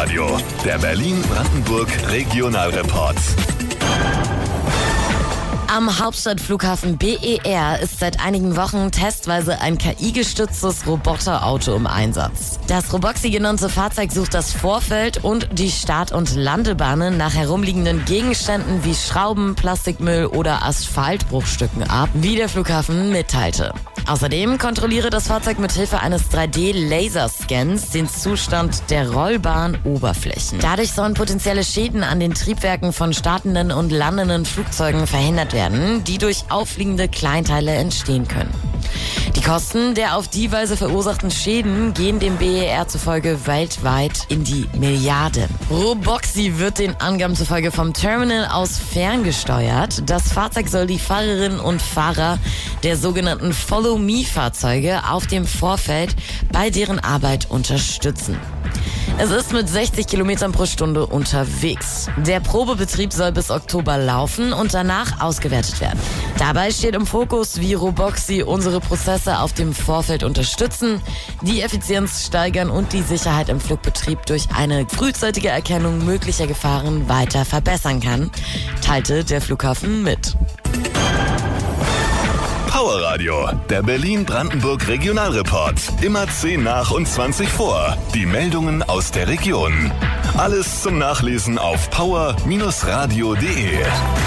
Powerradio, der Berlin-Brandenburg Regionalreport. Am Hauptstadtflughafen BER ist seit einigen Wochen testweise ein KI-gestütztes Roboterauto im Einsatz. Das Roboxy genannte Fahrzeug sucht das Vorfeld und die Start- und Landebahnen nach herumliegenden Gegenständen wie Schrauben, Plastikmüll oder Asphaltbruchstücken ab, wie der Flughafen mitteilte. Außerdem kontrolliere das Fahrzeug mit Hilfe eines 3D-Laserscans den Zustand der rollbaren Oberflächen. Dadurch sollen potenzielle Schäden an den Triebwerken von startenden und landenden Flugzeugen verhindert werden, die durch auffliegende Kleinteile entstehen können. Die Kosten der auf die Weise verursachten Schäden gehen dem BER zufolge weltweit in die Milliarden. Roboxy wird den Angaben zufolge vom Terminal aus ferngesteuert. Das Fahrzeug soll die Fahrerinnen und Fahrer der sogenannten Follow-Me-Fahrzeuge auf dem Vorfeld bei deren Arbeit unterstützen. Es ist mit 60 Kilometern pro Stunde unterwegs. Der Probebetrieb soll bis Oktober laufen und danach ausgewertet werden. Dabei steht im Fokus, wie Roboxy unsere Prozesse auf dem Vorfeld unterstützen, die Effizienz steigern und die Sicherheit im Flugbetrieb durch eine frühzeitige Erkennung möglicher Gefahren weiter verbessern kann, teilte der Flughafen mit. Powerradio, der Berlin-Brandenburg Regionalreport. Immer 10 nach und 20 vor. Die Meldungen aus der Region. Alles zum Nachlesen auf power-radio.de.